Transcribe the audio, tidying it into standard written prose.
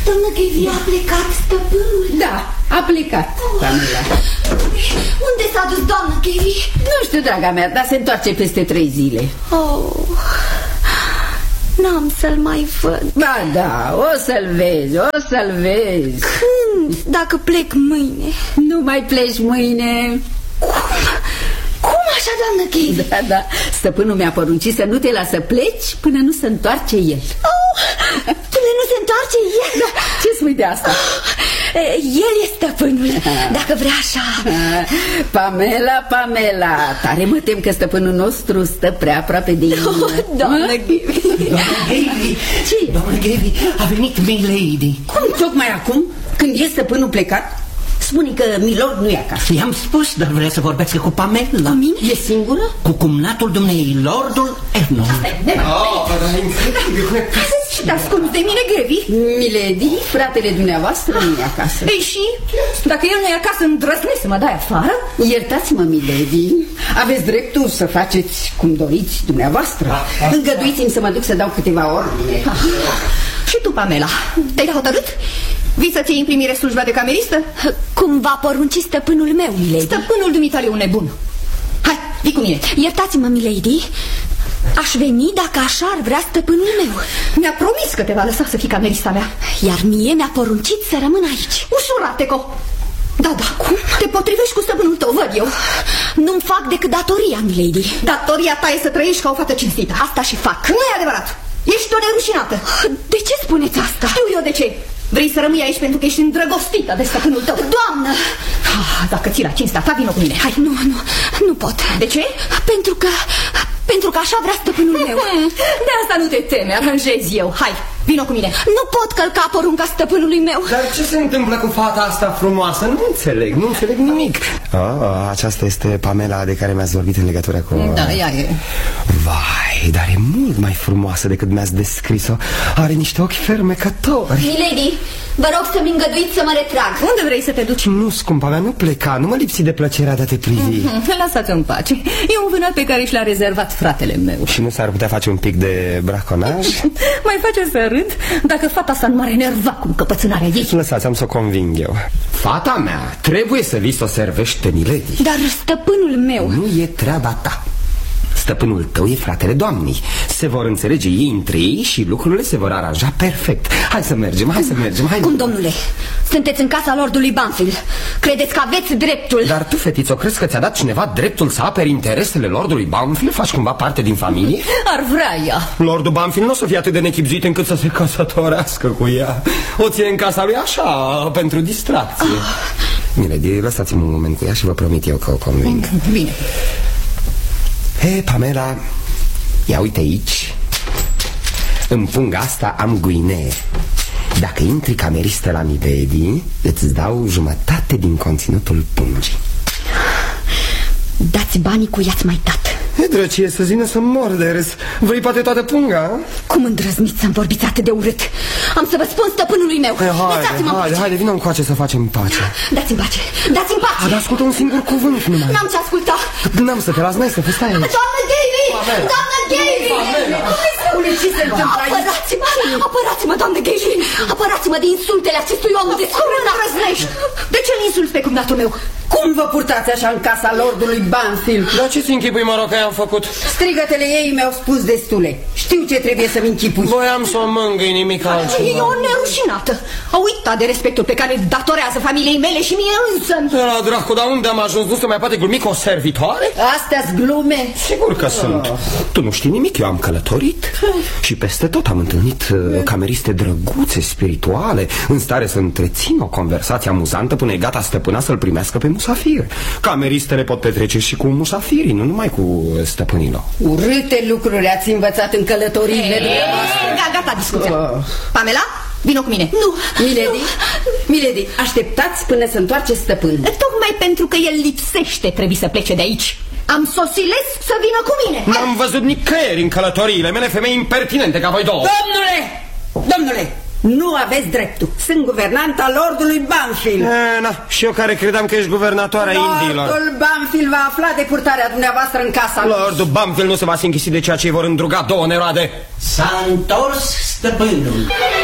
Doamnă Ghevi, a plecat stăpânul? Da, a plecat, Pamela. Unde s-a dus, doamnă Ghevi? Nu știu, draga mea, dar se întoarce peste 3 zile. Oh, n-am să-l mai văd. Ba da, o să-l vezi, o să-l vezi. Când? Dacă plec mâine? Nu mai pleci mâine. Cum așa, doamnă Ghevi? Da, da, stăpânul mi-a poruncit să nu te lasă pleci până nu se întoarce el. Oh, până nu se întoarce el? Da, ce spui de asta? El e stăpânul, dacă vrea așa. Pamela, Pamela, tare mă tem că stăpânul nostru stă prea aproape de inimă. Doamnă Ghevi. Doamnă Ghevi, ce? Doamnă Ghevi, a venit Milady. Cum tocmai acum, când e stăpânul plecat? Spune că Milord nu e acasă. I-am spus, dar vrea să vorbească cu Pamela. Cu mine? E singură? Cu cumnatul dumnei, Lordul Ernon. Și ascunzi de mine, Ghevi? Milady, fratele dumneavoastră nu e acasă. Ei și? Dacă el nu e acasă, îndrăznesc să mă dai afară? Iertați-mă, Milady, aveți dreptul să faceți cum doriți dumneavoastră. Îngăduiți-mi să mă duc să dau câteva ordine. Și tu, Pamela, te-ai hotărât? Vii să-ți iei în primire slujba de cameristă? Cum va porunci stăpânul meu, Milady? Stăpânul dumitale e un nebun. Hai, vii cu mine. Iertați-mă, Milady, aș veni dacă așa ar vrea stăpânul meu. Mi-a promis că te va lăsa să fii camerista mea. Iar mie mi-a poruncit să rămân aici. Ușurateco! Da, da, cum? Te potrivești cu stăpânul tău, văd eu. Nu-mi fac decât datoria, Milady. Datoria ta e să trăiești ca o fată cinstită. Asta și fac. Nu e adevărat. Ești o nerușinată. De ce spuneți asta? Știu eu de ce. Vrei să rămâi aici pentru că ești îndrăgostită de stăpânul tău. Doamnă! Dacă ții la cinstea ta, vină cu mine. Hai, nu pot. De ce? Pentru că așa vrea stăpânul meu. De asta nu te teme, aranjez eu. Hai, vină cu mine. Nu pot călca porunca stăpânului meu. Dar ce se întâmplă cu fata asta frumoasă? Nu înțeleg nimic. Aceasta este Pamela de care mi-ați vorbit în legătură cu... Da, ea e. Vai, dar e mult mai frumoasă decât mi-ați descris-o. Are niște ochi fermecători. Milady, vă rog să-mi îngăduiți să mă retrag. Unde vrei să te duci? Nu, scumpa mea, nu pleca. Nu mă lipsi de plăcerea de a te privi. Lăsați-o în pace. E un vânat pe care și l-a rezervat fratele meu. Și nu s-ar putea face un pic de braconaj? Mai face să râd dacă fata asta nu m-ar enerva cu încăpățânarea ei. Lăsați, am să o conving eu. Fata mea, trebuie să vii să o servești, Milady. Dar stăpânul meu... Nu e treaba ta. Stăpânul tău e fratele doamnei. Se vor înțelege ei între ei și lucrurile se vor aranja perfect. Hai să mergem, hai. Cum, domnule? Sunteți în casa lordului Banfield. Credeți că aveți dreptul? Dar tu, fetițo, crezi că ți-a dat cineva dreptul să aperi interesele lordului Banfield? Faci cumva parte din familie? Ar vrea ea. Lordul Banfield nu o să fie atât de nechibzuit încât să se căsătorească cu ea. O ție în casa lui așa, pentru distracție. Milady, lăsați-mă un moment cu ea și vă promit eu că o conving. Bine. He, Pamela, ia uite aici. În punga asta am guinee. Dacă intri cameristă la Milady, îți dau jumătate din conținutul pungii. Dați banii cu i-ați mai dat. Drăcie, să zină să mor de râs. Vrei poate toată punga? Cum îndrăzniți să-mi vorbiți atât de urât? Am să vă spun stăpânului meu. Haide, vină încoace să facem pace. Dați-mi pace. Dar ascultă un singur cuvânt numai. N-am ce asculta. N-am să te las, n-ai să fii, stai aici. Doamnă Ghevi! Doamnă Ghevi! Ce se întâmplă aici? Apărați-mă, doamnă Ghevi! Apărați-mă de insultele acestui om de scurănăști! De ce-l insulți pe cumnatul meu? Cum vă purtați așa în casa lordului Banfield? Dar ce-ți închipui, mă rog, că i-am făcut? Strigătele ei mi-au spus destule. Știu ce trebuie să-mi închipui. Voiam să o mângâi, nimic altceva. E o nerușinată. A uitat de respectul pe care îl datorează familiei mele și mie însă. La dracu, dar unde am ajuns? Nu se mai poate glumi cu o servitoare? Astea-s glume? Sigur că sunt. Tu nu știi nimic, eu am călătorit și peste tot am întâlnit cameriste drăguțe, spirituale, în stare să întrețină o conversație amuzantă până e gata stăpâna să-l primească pe musafir. Cameristele pot petrece și cu musafirii, nu numai cu stăpânilor. Urâte lucruri ați învățat în călătoriile dumneavoastră. Gata discuția. Pamela, vină cu mine. Nu. Milady, așteptați până se întoarce stăpânul. Tocmai pentru că el lipsește trebuie să plece de aici. Am sosilesc să vină cu mine. N-am văzut nicăieri în călătoriile mele femei impertinente ca voi două. Domnule, nu aveți dreptul. Sunt guvernanta lordului Banfield. Și eu care credeam că ești guvernatoarea indiilor. Lordul Banfield va afla de purtarea dumneavoastră în casa lui. Lordul Banfield nu se va sinchisi de ceea ce îi vor îndruga două neroade. S-a întors stăpânul.